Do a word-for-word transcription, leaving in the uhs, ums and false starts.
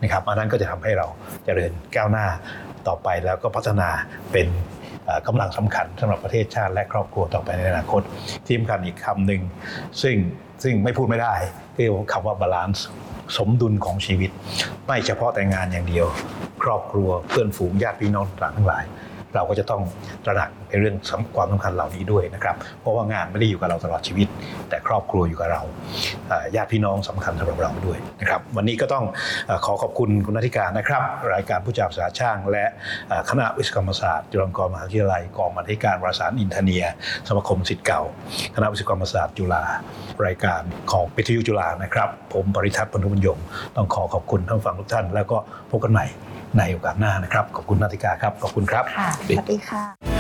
นะครับอันนั้นก็จะทำให้เราเจริญก้าวหน้าต่อไปแล้วก็พัฒนาเป็นกำลังสำคัญสำหรับประเทศชาติและครอบครัวต่อไปในอนาคตที่สำคัญอีกคำหนึ่งซึ่งซึ่งไม่พูดไม่ได้คือคำว่าบาลานซ์สมดุลของชีวิตไม่เฉพาะแต่งานอย่างเดียวครอบครัวเพื่อนฝูงญาติพี่น้องต่างทั้งหลายเราก็จะต้องตระหนักในเรื่องความสำคัญเหล่านี้ด้วยนะครับเพราะว่างานไม่ได้อยู่กับเราตลอดชีวิตแต่ครอบครัวอยู่กับเราญาติพี่น้องสำคัญสำหรับเราด้วยนะครับวันนี้ก็ต้องขอขอบคุณคุณณัฐิการนะครับรายการผู้จัดภาษาช่างและคณะวิศวกรรมศาสตร์จุฬาลงกรณ์มหาวิทยาลัยกองบรรณาธิการวารสารอินเทอร์เนียสมาคมศิษย์เก่าคณะวิศวกรรมศาสตร์จุฬารายการของวิทยุจุฬานะครับผมปริทัศน์ ปนุบรรยงต้องขอขอบคุณท่านฟังทุกท่านแล้วก็พบกันใหม่ในโอกาสหน้านะครับขอบคุณณัฐิการครับขอบคุณครับค่ะสวัสดีค่ะ